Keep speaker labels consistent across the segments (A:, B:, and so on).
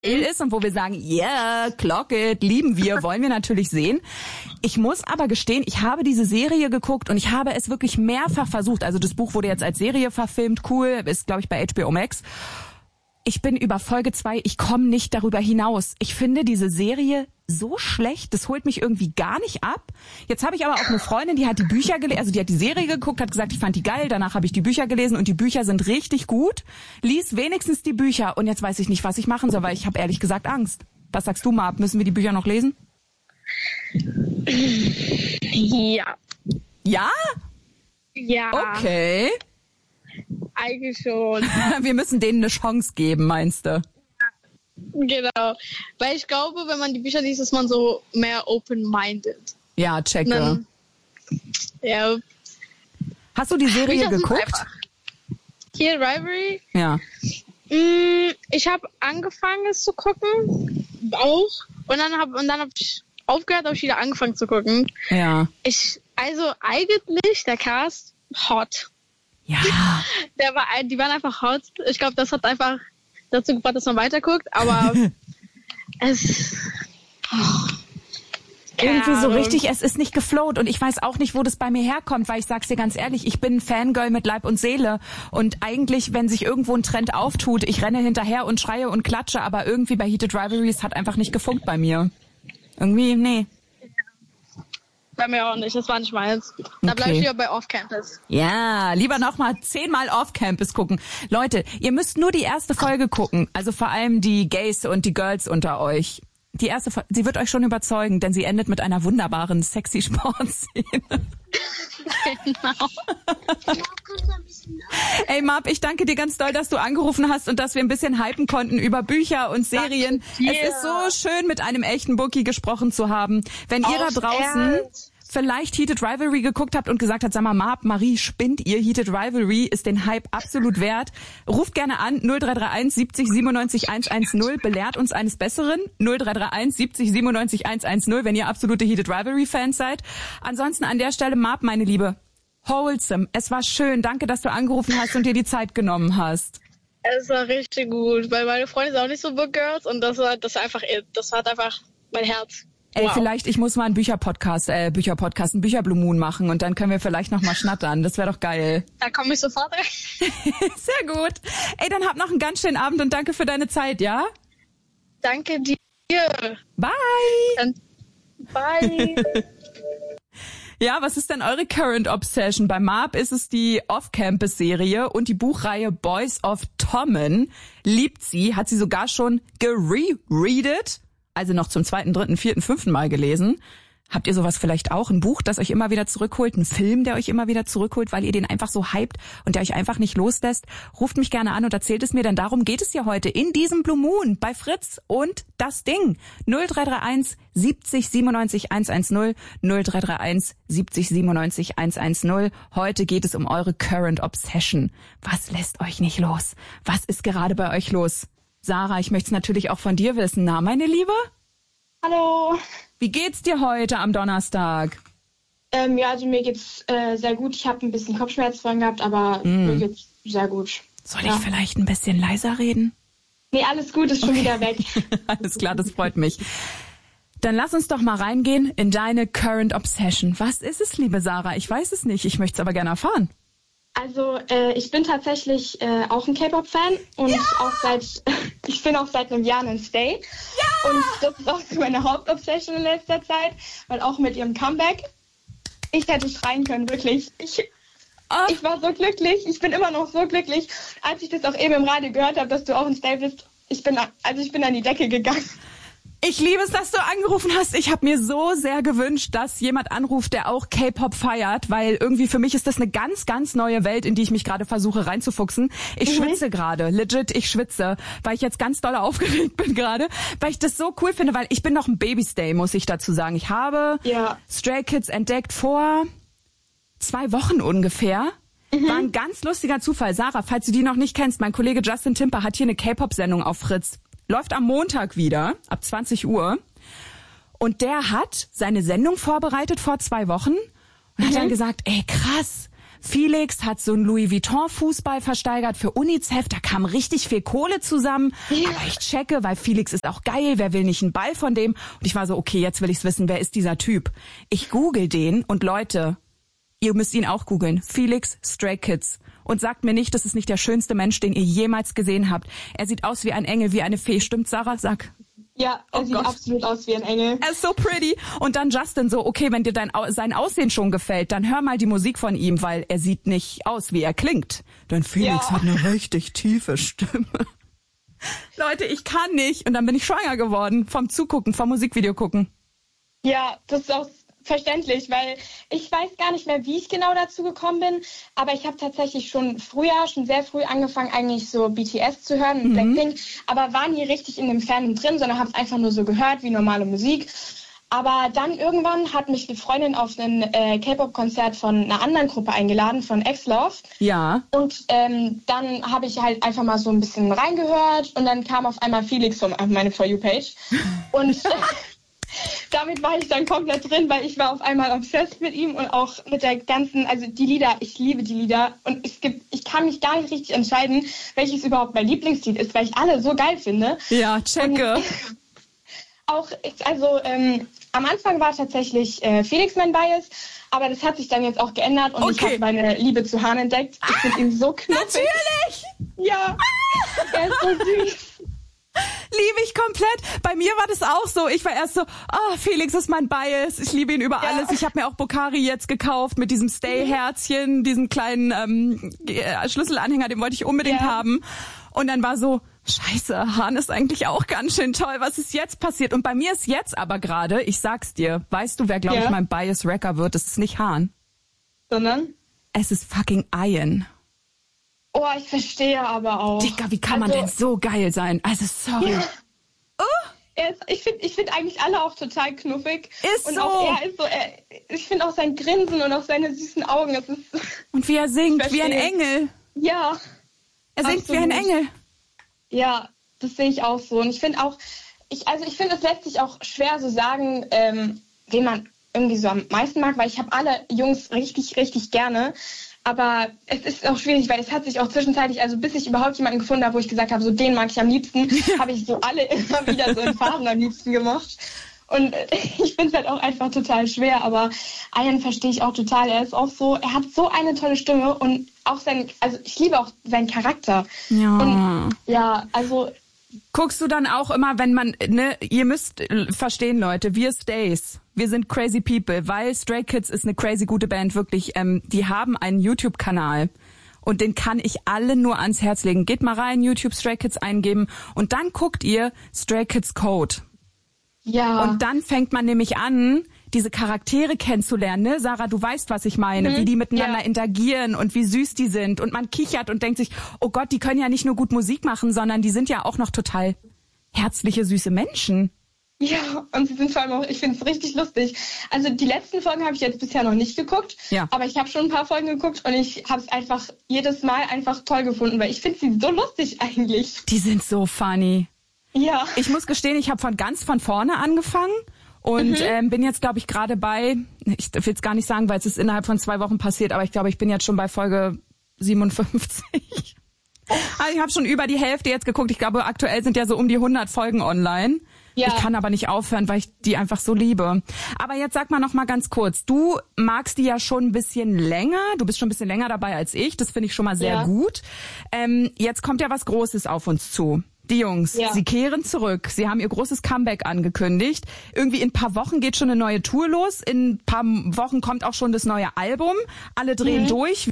A: ist und wo wir sagen, yeah, clock it, lieben wir, wollen wir natürlich sehen. Ich muss aber gestehen, ich habe diese Serie geguckt und ich habe es wirklich mehrfach versucht. Also das Buch wurde jetzt als Serie verfilmt, cool, ist glaube ich bei HBO Max. Ich bin über Folge 2, ich komme nicht darüber hinaus. Ich finde diese Serie so schlecht, das holt mich irgendwie gar nicht ab. Jetzt habe ich aber auch eine Freundin, die hat die Bücher gelesen, also die hat die Serie geguckt, hat gesagt, ich fand die geil, danach habe ich die Bücher gelesen und die Bücher sind richtig gut. Lies wenigstens die Bücher und jetzt weiß ich nicht, was ich machen soll, weil ich habe ehrlich gesagt Angst. Was sagst du, Marb? Müssen wir die Bücher noch lesen?
B: Ja.
A: Ja?
B: Ja.
A: Okay.
B: Eigentlich schon.
A: Wir müssen denen eine Chance geben, meinst du?
B: Genau. Weil ich glaube, wenn man die Bücher liest, ist man so mehr open-minded.
A: Ja, checke.
B: Dann, ja.
A: Hast du die Serie geguckt?
B: Hier, Rivalry?
A: Ja.
B: Ich habe angefangen, es zu gucken. Auch. Und dann hab ich aufgehört, habe ich wieder angefangen zu gucken.
A: Ja.
B: Also eigentlich, der Cast, hot.
A: Ja.
B: Die waren einfach hot. Ich glaube, das hat einfach dazu gebracht, dass man weiterguckt, aber
A: irgendwie so richtig, es ist nicht geflowt und ich weiß auch nicht, wo das bei mir herkommt, weil ich sag's dir ganz ehrlich, ich bin ein Fangirl mit Leib und Seele und eigentlich, wenn sich irgendwo ein Trend auftut, ich renne hinterher und schreie und klatsche, aber irgendwie bei Heated Rivalries hat einfach nicht gefunkt bei mir. Irgendwie, nee.
B: Bei mir auch nicht, das war nicht meins. Da bleib ich lieber bei Off-Campus.
A: Ja, lieber nochmal 10-mal Off-Campus gucken. Leute, ihr müsst nur die erste Folge gucken, also vor allem die Gays und die Girls unter euch. Die erste Folge, sie wird euch schon überzeugen, denn sie endet mit einer wunderbaren, sexy Sportszene.
B: Genau.
A: Ey Marb, ich danke dir ganz doll, dass du angerufen hast und dass wir ein bisschen hypen konnten über Bücher und Serien. Es ist so schön, mit einem echten Bookie gesprochen zu haben. Wenn ihr da draußen vielleicht Heated Rivalry geguckt habt und gesagt habt, sag mal, Marb, Marie, spinnt ihr? Heated Rivalry ist den Hype absolut wert. Ruft gerne an, 0331 70 97 110, belehrt uns eines Besseren, 0331 70 97 110, wenn ihr absolute Heated Rivalry-Fans seid. Ansonsten an der Stelle, Marb, meine Liebe, wholesome, es war schön, danke, dass du angerufen hast und dir die Zeit genommen hast.
B: Es war richtig gut, weil meine Freunde sind auch nicht so Book Girls und das hat einfach mein Herz.
A: Ey,
B: wow.
A: Vielleicht, ich muss mal einen einen Bücherblue Moon machen und dann können wir vielleicht noch mal schnattern. Das wäre doch geil.
B: Da komme ich sofort rein.
A: Sehr gut. Ey, dann habt noch einen ganz schönen Abend und danke für deine Zeit, ja?
B: Danke dir.
A: Bye.
B: Bye.
A: Ja, was ist denn eure Current Obsession? Bei Marb ist es die Off-Campus-Serie und die Buchreihe Boys of Tommen. Liebt sie, hat sie sogar schon gerereadet. Also noch zum 2., 3., 4., 5. Mal gelesen. Habt ihr sowas vielleicht auch? Ein Buch, das euch immer wieder zurückholt? Ein Film, der euch immer wieder zurückholt, weil ihr den einfach so hypt und der euch einfach nicht loslässt? Ruft mich gerne an und erzählt es mir, denn darum geht es ja heute in diesem Blue Moon bei Fritz und das Ding. 0331 70 97 110, 0331 70 97 110. Heute geht es um eure Current Obsession. Was lässt euch nicht los? Was ist gerade bei euch los? Sarah, ich möchte es natürlich auch von dir wissen. Na, meine Liebe?
C: Hallo.
A: Wie geht's dir heute am Donnerstag?
C: Ja, also mir geht's sehr gut. Ich habe ein bisschen Kopfschmerzen vorhin gehabt, aber mir geht's sehr gut.
A: Soll ich vielleicht ein bisschen leiser reden?
C: Nee, alles gut, ist schon wieder weg.
A: Alles klar, das freut mich. Dann lass uns doch mal reingehen in deine Current Obsession. Was ist es, liebe Sarah? Ich weiß es nicht, ich möchte es aber gerne erfahren.
C: Also ich bin tatsächlich auch ein K-Pop-Fan und ich bin auch seit einem Jahr in Stay. Ja! Und das ist auch meine Hauptobsession in letzter Zeit, weil auch mit ihrem Comeback, ich hätte schreien können, wirklich. Ich war so glücklich, ich bin immer noch so glücklich. Als ich das auch eben im Radio gehört habe, dass du auch in Stay bist, ich bin an die Decke gegangen.
A: Ich liebe es, dass du angerufen hast. Ich habe mir so sehr gewünscht, dass jemand anruft, der auch K-Pop feiert, weil irgendwie für mich ist das eine ganz, ganz neue Welt, in die ich mich gerade versuche reinzufuchsen. Ich schwitze gerade, legit, ich schwitze, weil ich jetzt ganz doll aufgeregt bin gerade, weil ich das so cool finde, weil ich bin noch ein Babystay, muss ich dazu sagen. Ich habe Stray Kids entdeckt vor 2 Wochen ungefähr. War ein ganz lustiger Zufall. Sarah, falls du die noch nicht kennst, mein Kollege Justin Timper hat hier eine K-Pop-Sendung auf Fritz. Läuft am Montag wieder, ab 20 Uhr. Und der hat seine Sendung vorbereitet vor 2 Wochen und hat dann gesagt, ey krass, Felix hat so einen Louis Vuitton Fußball versteigert für UNICEF, da kam richtig viel Kohle zusammen. Ja. Aber ich checke, weil Felix ist auch geil, wer will nicht einen Ball von dem? Und ich war so, okay, jetzt will ich's wissen, wer ist dieser Typ? Ich google den und Leute, ihr müsst ihn auch googeln. Felix Stray Kids. Und sagt mir nicht, das ist nicht der schönste Mensch, den ihr jemals gesehen habt. Er sieht aus wie ein Engel, wie eine Fee. Stimmt, Sarah? Sag.
C: Ja, er sieht absolut aus wie ein Engel.
A: Er ist so pretty. Und dann Justin so, okay, wenn dir sein Aussehen schon gefällt, dann hör mal die Musik von ihm, weil er sieht nicht aus, wie er klingt. Denn Felix hat eine richtig tiefe Stimme. Leute, ich kann nicht. Und dann bin ich schwanger geworden vom Zugucken, vom Musikvideo gucken.
C: Ja, das ist auch verständlich, weil ich weiß gar nicht mehr, wie ich genau dazu gekommen bin, aber ich habe tatsächlich schon sehr früh angefangen, eigentlich so BTS zu hören und Blackpink, aber war nie richtig in dem Fandom drin, sondern habe es einfach nur so gehört, wie normale Musik. Aber dann irgendwann hat mich eine Freundin auf ein K-Pop-Konzert von einer anderen Gruppe eingeladen, von X-Love.
A: Ja.
C: Und dann habe ich halt einfach mal so ein bisschen reingehört und dann kam auf einmal Felix auf meine For You-Page. Und damit war ich dann komplett drin, weil ich war auf einmal obsessed mit ihm und auch mit der ganzen, also die Lieder, ich liebe die Lieder und ich kann mich gar nicht richtig entscheiden, welches überhaupt mein Lieblingslied ist, weil ich alle so geil finde.
A: Ja, checke.
C: Und am Anfang war tatsächlich Felix mein Bias, aber das hat sich dann jetzt auch geändert und ich habe meine Liebe zu Hahn entdeckt. Ich finde ihn so knuffig.
A: Natürlich!
C: Ja, er ist so süß.
A: Liebe ich komplett. Bei mir war das auch so. Ich war erst so, Felix ist mein Bias. Ich liebe ihn über alles. Ich habe mir auch Bocari jetzt gekauft mit diesem Stay-Herzchen, diesem kleinen Schlüsselanhänger, den wollte ich unbedingt haben. Und dann war so, scheiße, Hahn ist eigentlich auch ganz schön toll. Was ist jetzt passiert? Und bei mir ist jetzt aber gerade, ich sag's dir, weißt du, wer, glaube ich, mein Bias-Wrecker wird? Es ist nicht Hahn.
C: Sondern?
A: Es ist fucking Ian.
C: Oh, ich verstehe aber auch.
A: Digga, wie kann man denn so geil sein? Also, sorry. Ja.
C: Ich finde eigentlich alle auch total knuffig.
A: Ist
C: und
A: so.
C: Auch er ist so, ich finde auch sein Grinsen und auch seine süßen Augen. Das ist
A: und wie er singt, wie ein Engel.
C: Ja.
A: Er singt wie ein Engel.
C: Ja, das sehe ich auch so. Und ich finde auch, ich finde, es lässt sich auch schwer so sagen, wen man irgendwie so am meisten mag, weil ich habe alle Jungs richtig, richtig gerne. Aber es ist auch schwierig, weil es hat sich auch zwischenzeitlich, also bis ich überhaupt jemanden gefunden habe, wo ich gesagt habe, so den mag ich am liebsten, habe ich so alle immer wieder so in Phasen am liebsten gemocht. Und ich finde es halt auch einfach total schwer, aber Ian verstehe ich auch total. Er ist auch so, er hat so eine tolle Stimme und auch ich liebe auch seinen Charakter.
A: Ja.
C: Und ja, also.
A: Guckst du dann auch immer, wenn man, ihr müsst verstehen, Leute, wir Stays, wir sind crazy people, weil Stray Kids ist eine crazy gute Band, wirklich, die haben einen YouTube-Kanal und den kann ich allen nur ans Herz legen. Geht mal rein, YouTube Stray Kids eingeben und dann guckt ihr Stray Kids Code.
C: Ja.
A: Und dann fängt man nämlich an, diese Charaktere kennenzulernen, ne? Sarah, du weißt, was ich meine, wie die miteinander interagieren und wie süß die sind. Und man kichert und denkt sich, oh Gott, die können ja nicht nur gut Musik machen, sondern die sind ja auch noch total herzliche, süße Menschen.
C: Ja, und sie sind vor allem auch, ich finde es richtig lustig. Also die letzten Folgen habe ich jetzt bisher noch nicht geguckt, aber ich habe schon ein paar Folgen geguckt und ich habe es einfach jedes Mal einfach toll gefunden, weil ich finde sie so lustig eigentlich.
A: Die sind so funny.
C: Ja.
A: Ich muss gestehen, ich habe von vorne angefangen. Und bin jetzt, glaube ich, gerade bei, ich will es gar nicht sagen, weil es ist innerhalb von 2 Wochen passiert, aber ich glaube, ich bin jetzt schon bei Folge 57. Also ich habe schon über die Hälfte jetzt geguckt. Ich glaube, aktuell sind ja so um die 100 Folgen online. Ja. Ich kann aber nicht aufhören, weil ich die einfach so liebe. Aber jetzt sag mal noch mal ganz kurz, du magst die ja schon ein bisschen länger. Du bist schon ein bisschen länger dabei als ich. Das finde ich schon mal sehr gut. Jetzt kommt ja was Großes auf uns zu. Die Jungs, sie kehren zurück. Sie haben ihr großes Comeback angekündigt. Irgendwie in ein paar Wochen geht schon eine neue Tour los. In ein paar Wochen kommt auch schon das neue Album. Alle drehen durch.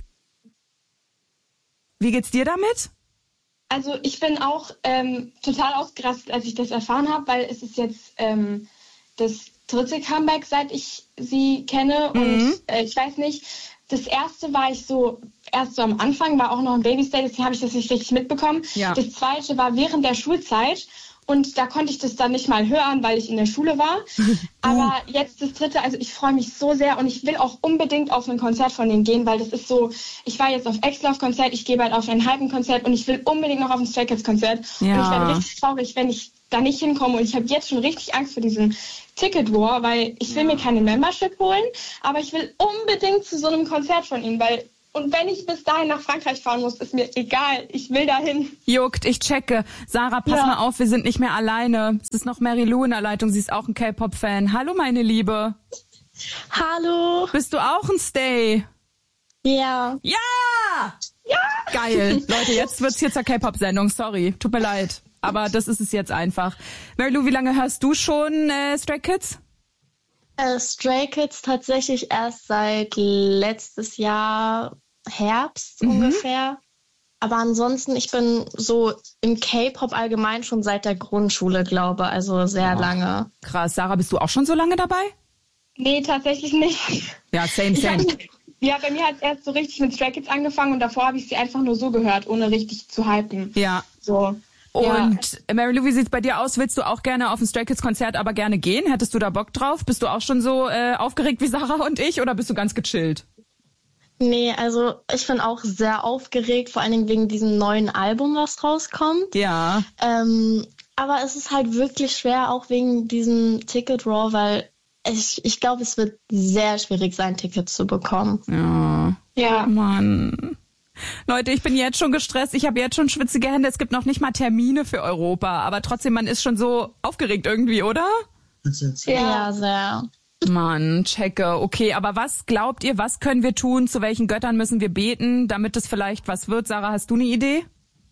A: Wie geht's dir damit?
C: Also ich bin auch total ausgerastet, als ich das erfahren habe, weil es ist jetzt das 3. Comeback, seit ich sie kenne. Und ich weiß nicht, das erste war ich so, erst so am Anfang, war auch noch ein Baby-Stay, deswegen habe ich das nicht richtig mitbekommen. Ja. Das zweite war während der Schulzeit und da konnte ich das dann nicht mal hören, weil ich in der Schule war. Aber jetzt das 3, also ich freue mich so sehr und ich will auch unbedingt auf ein Konzert von denen gehen, weil das ist so, ich war jetzt auf X-Love-Konzert, ich gehe bald auf ein Hypen-Konzert und ich will unbedingt noch auf ein Stray Kids-Konzert. Ja. Und ich werde richtig traurig, wenn ich da nicht hinkomme und ich habe jetzt schon richtig Angst vor diesem Ticket War, weil ich will mir keine Membership holen, aber ich will unbedingt zu so einem Konzert von ihnen, weil Und wenn ich bis dahin nach Frankreich fahren muss, ist mir egal. Ich will dahin.
A: Juckt, ich checke. Sarah, pass mal auf, wir sind nicht mehr alleine. Es ist noch Mary Lou in der Leitung, sie ist auch ein K-Pop-Fan. Hallo, meine Liebe.
D: Hallo.
A: Bist du auch ein Stay?
D: Ja.
A: Ja! Ja! Geil. Leute, jetzt wird's hier zur K-Pop-Sendung. Sorry, tut mir leid. Aber das ist es jetzt einfach. Mary Lou, wie lange hörst du schon Stray Kids?
D: Stray Kids tatsächlich erst seit letztes Jahr Herbst ungefähr. Aber ansonsten, ich bin so im K-Pop allgemein schon seit der Grundschule, glaube ich. Also sehr lange.
A: Krass. Sarah, bist du auch schon so lange dabei?
C: Nee, tatsächlich nicht.
A: Ja, same.
C: Ja, bei mir hat es erst so richtig mit Stray Kids angefangen und davor habe ich sie einfach nur so gehört, ohne richtig zu hypen.
A: Ja.
C: So.
A: Und Mary Lou, wie sieht's bei dir aus? Willst du auch gerne auf ein Stray Kids Konzert aber gerne gehen? Hättest du da Bock drauf? Bist du auch schon so aufgeregt wie Sarah und ich oder bist du ganz gechillt?
D: Nee, also ich bin auch sehr aufgeregt, vor allen Dingen wegen diesem neuen Album, was rauskommt.
A: Ja.
D: Aber es ist halt wirklich schwer, auch wegen diesem Ticket Raw, weil ich glaube, es wird sehr schwierig sein, Tickets zu bekommen.
C: Ja.
A: Mann. Leute, ich bin jetzt schon gestresst. Ich habe jetzt schon schwitzige Hände. Es gibt noch nicht mal Termine für Europa. Aber trotzdem, man ist schon so aufgeregt irgendwie, oder?
D: Ja, sehr.
A: Mann, checke. Okay, aber was glaubt ihr, was können wir tun? Zu welchen Göttern müssen wir beten, damit es vielleicht was wird? Sarah, hast du eine Idee?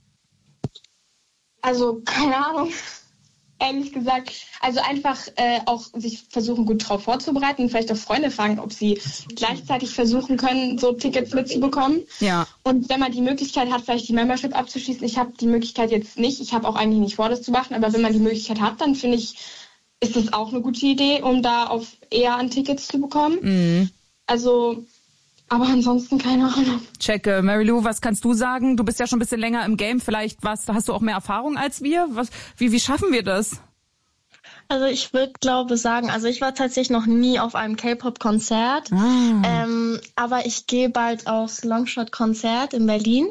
C: Also, keine Ahnung. Ehrlich gesagt, also einfach auch sich versuchen, gut drauf vorzubereiten und vielleicht auch Freunde fragen, ob sie gleichzeitig versuchen können, so Tickets mitzubekommen.
A: Ja.
C: Und wenn man die Möglichkeit hat, vielleicht die Membership abzuschließen, ich habe die Möglichkeit jetzt nicht, ich habe auch eigentlich nicht vor, das zu machen, aber wenn man die Möglichkeit hat, dann finde ich, ist das auch eine gute Idee, um da auf eher an Tickets zu bekommen.
A: Mhm.
C: Also, aber ansonsten keine Ahnung.
A: Checke. Mary Lou, was kannst du sagen? Du bist ja schon ein bisschen länger im Game. Vielleicht hast du auch mehr Erfahrung als wir? Wie schaffen wir das?
D: Also ich würde, glaube sagen, also ich war tatsächlich noch nie auf einem K-Pop-Konzert, aber ich gehe bald aufs Longshot-Konzert in Berlin.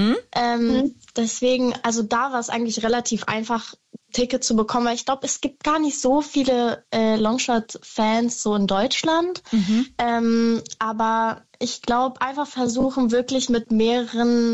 D: Deswegen, also da war es eigentlich relativ einfach, Tickets zu bekommen, weil ich glaube, es gibt gar nicht so viele Longshot-Fans so in Deutschland. Aber ich glaube, einfach versuchen, wirklich mit mehreren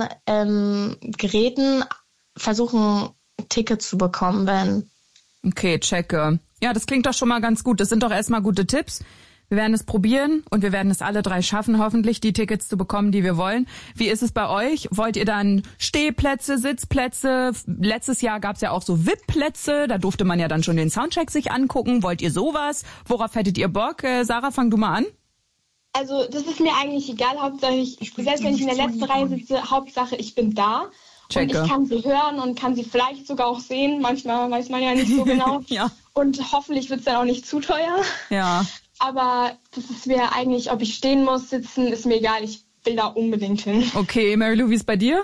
D: Geräten versuchen, Tickets zu bekommen, wenn...
A: Okay, checke. Ja, das klingt doch schon mal ganz gut. Das sind doch erstmal gute Tipps. Wir werden es probieren und wir werden es alle 3 schaffen, hoffentlich die Tickets zu bekommen, die wir wollen. Wie ist es bei euch? Wollt ihr dann Stehplätze, Sitzplätze? Letztes Jahr gab's ja auch so VIP-Plätze. Da durfte man ja dann schon den Soundcheck sich angucken. Wollt ihr sowas? Worauf hättet ihr Bock? Sarah, fang du mal an.
C: Also das ist mir eigentlich egal. Hauptsache, selbst wenn ich in der letzten Reihe sitze, Hauptsache ich bin da.
A: Checke.
C: Und ich kann sie hören und kann sie vielleicht sogar auch sehen. Manchmal weiß man ja nicht so genau.
A: Ja.
C: Und hoffentlich wird es dann auch nicht zu teuer.
A: Ja.
C: Aber das ist mir eigentlich, ob ich stehen muss, sitzen, ist mir egal. Ich will da unbedingt hin.
A: Okay, Mary Lou, wie ist bei dir?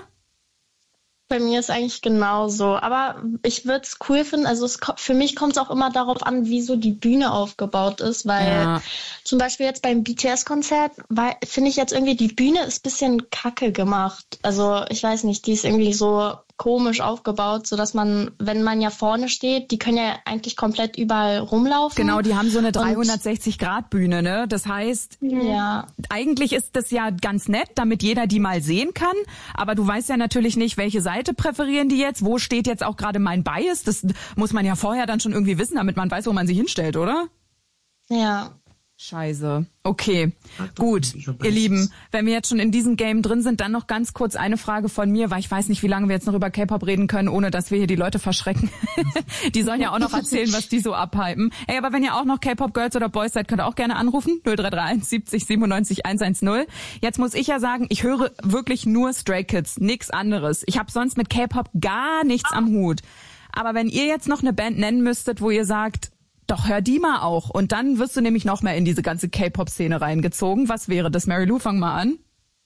D: Bei mir ist eigentlich genauso. Aber ich würde es cool finden. Also für mich kommt es auch immer darauf an, wie so die Bühne aufgebaut ist. Weil zum Beispiel jetzt beim BTS-Konzert finde ich jetzt irgendwie, die Bühne ist ein bisschen kacke gemacht. Also ich weiß nicht, die ist irgendwie so komisch aufgebaut, sodass man, wenn man ja vorne steht, die können ja eigentlich komplett überall rumlaufen.
A: Genau, die haben so eine 360-Grad-Bühne, ne? Das heißt, eigentlich ist das ja ganz nett, damit jeder die mal sehen kann. Aber du weißt ja natürlich nicht, welche Seite präferieren die jetzt, wo steht jetzt auch gerade mein Bias. Das muss man ja vorher dann schon irgendwie wissen, damit man weiß, wo man sich hinstellt, oder?
D: Ja.
A: Scheiße. Okay, gut. Ihr Lieben, wenn wir jetzt schon in diesem Game drin sind, dann noch ganz kurz eine Frage von mir, weil ich weiß nicht, wie lange wir jetzt noch über K-Pop reden können, ohne dass wir hier die Leute verschrecken. Die sollen ja auch noch erzählen, was die so abhypen. Ey, aber wenn ihr auch noch K-Pop-Girls oder Boys seid, könnt ihr auch gerne anrufen. 0331 70 97 110. Jetzt muss ich ja sagen, ich höre wirklich nur Stray Kids, nix anderes. Ich habe sonst mit K-Pop gar nichts am Hut. Aber wenn ihr jetzt noch eine Band nennen müsstet, wo ihr sagt, doch, hör die mal auch. Und dann wirst du nämlich noch mehr in diese ganze K-Pop-Szene reingezogen. Was wäre das? Mary Lou, fang mal an.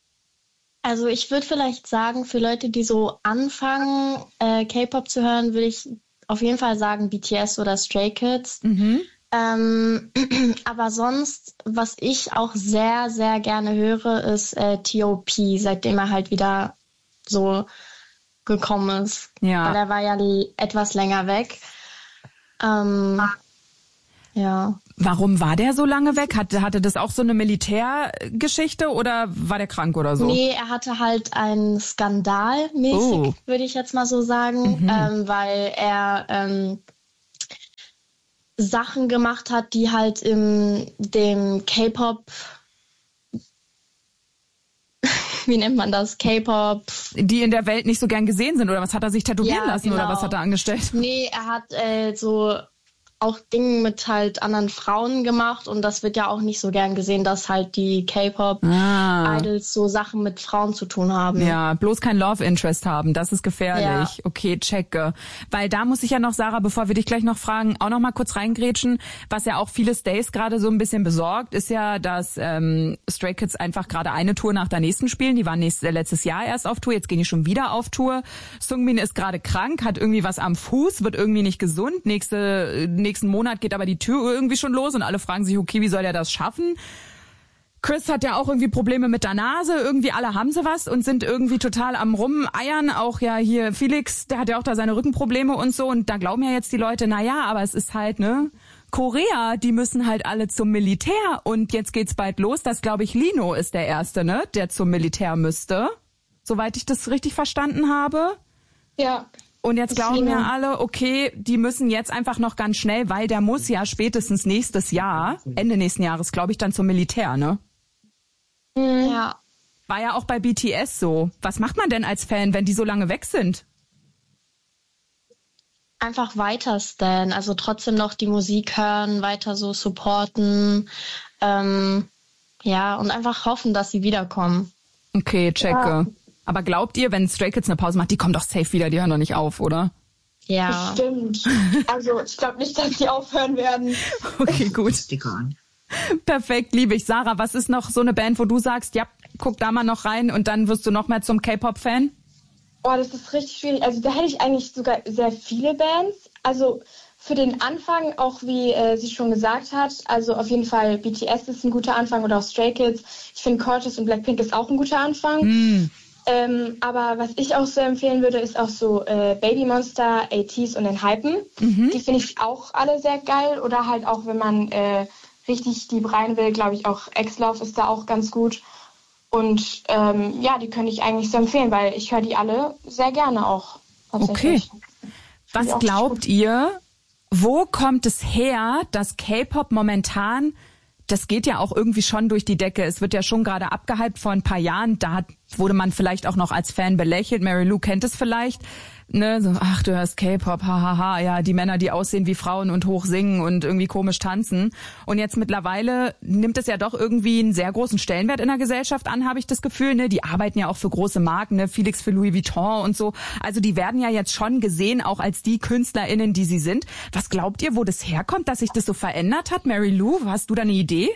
D: Also ich würde vielleicht sagen, für Leute, die so anfangen, K-Pop zu hören, würde ich auf jeden Fall sagen BTS oder Stray Kids. Aber sonst, was ich auch sehr, sehr gerne höre, ist T.O.P., seitdem er halt wieder so gekommen ist.
A: Ja.
D: Weil er war ja etwas länger weg. Ja.
A: Warum war der so lange weg? Hatte das auch so eine Militärgeschichte oder war der krank oder so?
D: Nee, er hatte halt einen Skandal mäßig, würde ich jetzt mal so sagen, weil er Sachen gemacht hat, die halt in dem K-Pop, wie nennt man das, K-Pop,
A: die in der Welt nicht so gern gesehen sind, oder was hat er sich tätowieren lassen,
D: genau.
A: Oder was hat er angestellt?
D: Nee, er hat so auch Dinge mit halt anderen Frauen gemacht und das wird ja auch nicht so gern gesehen, dass halt die K-Pop-Idols so Sachen mit Frauen zu tun haben.
A: Ja, bloß kein Love Interest haben, das ist gefährlich. Ja. Okay, checke. Weil da muss ich ja noch, Sarah, bevor wir dich gleich noch fragen, auch noch mal kurz reingrätschen, was ja auch viele Stays gerade so ein bisschen besorgt, ist ja, dass Stray Kids einfach gerade eine Tour nach der nächsten spielen. Die waren letztes Jahr erst auf Tour, jetzt gehen die schon wieder auf Tour. Seungmin ist gerade krank, hat irgendwie was am Fuß, wird irgendwie nicht gesund. Nächsten Monat geht aber die Tür irgendwie schon los und alle fragen sich, okay, wie soll der das schaffen? Chris hat ja auch irgendwie Probleme mit der Nase, irgendwie alle haben sie was und sind irgendwie total am Rumeiern. Auch ja hier Felix, der hat ja auch da seine Rückenprobleme und so und da glauben ja jetzt die Leute, aber es ist halt, Korea, die müssen halt alle zum Militär und jetzt geht's bald los. Das glaube ich, Lino ist der Erste, der zum Militär müsste. Soweit ich das richtig verstanden habe.
C: Ja.
A: Und jetzt glauben ja alle, okay, die müssen jetzt einfach noch ganz schnell, weil der muss ja spätestens nächstes Jahr, Ende nächsten Jahres, glaube ich, dann zum Militär,
D: Ja.
A: War ja auch bei BTS so. Was macht man denn als Fan, wenn die so lange weg sind?
D: Einfach weiter stan, also trotzdem noch die Musik hören, weiter so supporten, und einfach hoffen, dass sie wiederkommen.
A: Okay, checke. Ja. Aber glaubt ihr, wenn Stray Kids eine Pause macht, die kommen doch safe wieder, die hören doch nicht auf, oder?
D: Ja.
C: Stimmt. Also ich glaube nicht, dass die aufhören werden.
A: Okay, gut. Perfekt, liebe ich. Sarah, was ist noch so eine Band, wo du sagst, ja, guck da mal noch rein und dann wirst du noch mehr zum K-Pop-Fan?
C: Oh, das ist richtig schwierig. Also da hätte ich eigentlich sogar sehr viele Bands. Also für den Anfang, auch wie sie schon gesagt hat, also auf jeden Fall BTS ist ein guter Anfang oder auch Stray Kids. Ich finde Cortez und Blackpink ist auch ein guter Anfang. Aber was ich auch so empfehlen würde, ist auch so Baby Monster, ATEEZ und den Hypen. Die finde ich auch alle sehr geil. Oder halt auch, wenn man richtig deep rein will, glaube ich auch X-Love ist da auch ganz gut. Und die könnte ich eigentlich so empfehlen, weil ich höre die alle sehr gerne auch.
A: Okay. Was glaubt ihr, wo kommt es her, dass K-Pop momentan, das geht ja auch irgendwie schon durch die Decke. Es wird ja schon gerade abgehypt vor ein paar Jahren. Da wurde man vielleicht auch noch als Fan belächelt. Mary Lou kennt es vielleicht. So, ach, du hörst K-Pop, hahaha. Ja, die Männer, die aussehen wie Frauen und hoch singen und irgendwie komisch tanzen. Und jetzt mittlerweile nimmt es ja doch irgendwie einen sehr großen Stellenwert in der Gesellschaft an, habe ich das Gefühl. Die arbeiten ja auch für große Marken, Felix für Louis Vuitton und so. Also die werden ja jetzt schon gesehen, auch als die KünstlerInnen, die sie sind. Was glaubt ihr, wo das herkommt, dass sich das so verändert hat? Mary Lou, hast du da eine Idee?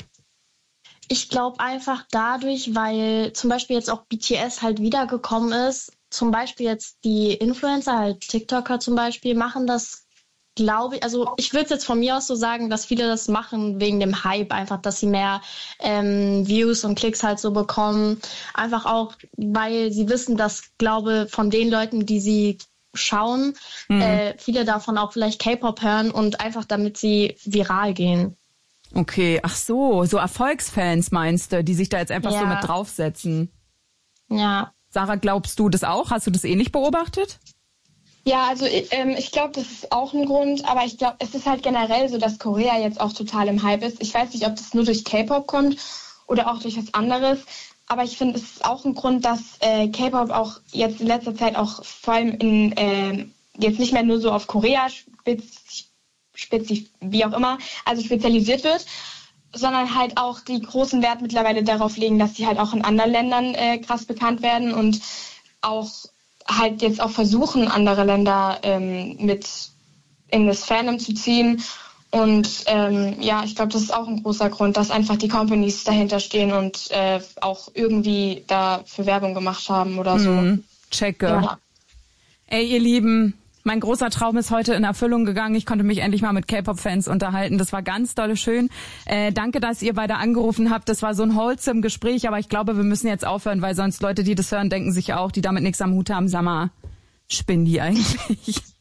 D: Ich glaube einfach dadurch, weil zum Beispiel jetzt auch BTS halt wiedergekommen ist. Zum Beispiel jetzt die Influencer, halt TikToker zum Beispiel, machen das, glaube ich, also ich würde jetzt von mir aus so sagen, dass viele das machen wegen dem Hype, einfach, dass sie mehr Views und Klicks halt so bekommen. Einfach auch, weil sie wissen, dass, glaube von den Leuten, die sie schauen, viele davon auch vielleicht K-Pop hören und einfach damit sie viral gehen.
A: Okay, ach so Erfolgsfans meinst du, die sich da jetzt einfach so mit draufsetzen.
D: Ja.
A: Sarah, glaubst du das auch? Hast du das ähnlich beobachtet?
C: Ja, also ich glaube, das ist auch ein Grund, aber ich glaube, es ist halt generell so, dass Korea jetzt auch total im Hype ist. Ich weiß nicht, ob das nur durch K-Pop kommt oder auch durch was anderes, aber ich finde, es ist auch ein Grund, dass K-Pop auch jetzt in letzter Zeit auch vor allem jetzt nicht mehr nur so auf Korea wie auch immer, also spezialisiert wird, sondern halt auch die großen Wert mittlerweile darauf legen, dass sie halt auch in anderen Ländern krass bekannt werden und auch halt jetzt auch versuchen, andere Länder mit in das Fandom zu ziehen. Und ich glaube, das ist auch ein großer Grund, dass einfach die Companies dahinter stehen und auch irgendwie dafür Werbung gemacht haben oder so.
A: Checke. Ja. Ey, ihr Lieben, mein großer Traum ist heute in Erfüllung gegangen. Ich konnte mich endlich mal mit K-Pop-Fans unterhalten. Das war ganz dolle schön. Danke, dass ihr beide angerufen habt. Das war so ein wholesome Gespräch, aber ich glaube, wir müssen jetzt aufhören, weil sonst Leute, die das hören, denken sich auch, die damit nichts am Hut haben, sag mal, spinnen die eigentlich?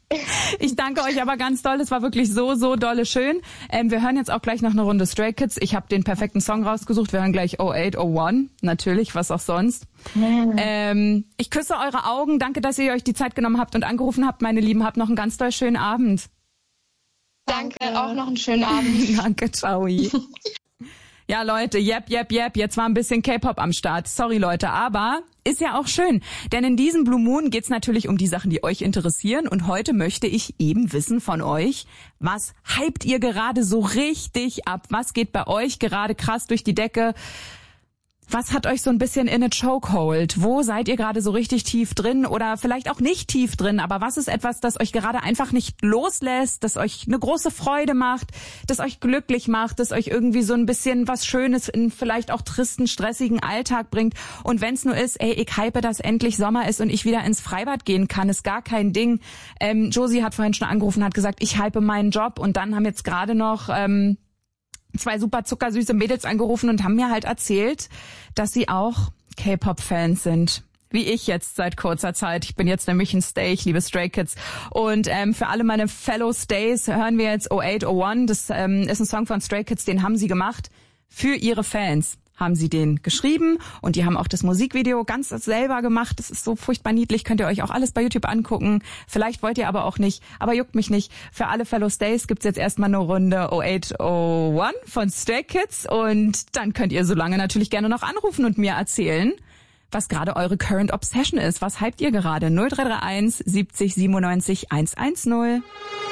A: Ich danke euch aber ganz doll. Das war wirklich so dolle schön. Wir hören jetzt auch gleich noch eine Runde Stray Kids. Ich habe den perfekten Song rausgesucht. Wir hören gleich 0801. Natürlich, was auch sonst. Ich küsse eure Augen. Danke, dass ihr euch die Zeit genommen habt und angerufen habt, meine Lieben. Habt noch einen ganz doll schönen Abend.
C: Danke, auch noch einen schönen Abend.
A: Danke, ciao. Ja, Leute, yep. Jetzt war ein bisschen K-Pop am Start. Sorry, Leute, aber ist ja auch schön. Denn in diesem Blue Moon geht's natürlich um die Sachen, die euch interessieren. Und heute möchte ich eben wissen von euch, was hypt ihr gerade so richtig ab? Was geht bei euch gerade krass durch die Decke? Was hat euch so ein bisschen in a chokehold? Wo seid ihr gerade so richtig tief drin oder vielleicht auch nicht tief drin? Aber was ist etwas, das euch gerade einfach nicht loslässt, das euch eine große Freude macht, das euch glücklich macht, das euch irgendwie so ein bisschen was Schönes in vielleicht auch tristen, stressigen Alltag bringt? Und wenn's nur ist, ey, ich hype, dass endlich Sommer ist und ich wieder ins Freibad gehen kann, ist gar kein Ding. Josie hat vorhin schon angerufen, hat gesagt, ich hype meinen Job und dann haben jetzt gerade noch 2 super zuckersüße Mädels angerufen und haben mir halt erzählt, dass sie auch K-Pop-Fans sind. Wie ich jetzt seit kurzer Zeit. Ich bin jetzt nämlich ein Stay, ich liebe Stray Kids. Und für alle meine Fellow Stays hören wir jetzt 0801. Das ist ein Song von Stray Kids, den haben sie gemacht für ihre Fans. Haben sie den geschrieben und die haben auch das Musikvideo ganz selber gemacht. Das ist so furchtbar niedlich, könnt ihr euch auch alles bei YouTube angucken. Vielleicht wollt ihr aber auch nicht, aber juckt mich nicht. Für alle Fellow Stays gibt's jetzt erstmal eine Runde 0801 von Stray Kids und dann könnt ihr so lange natürlich gerne noch anrufen und mir erzählen, was gerade eure Current Obsession ist. Was hypt ihr gerade? 0331 70 97 110.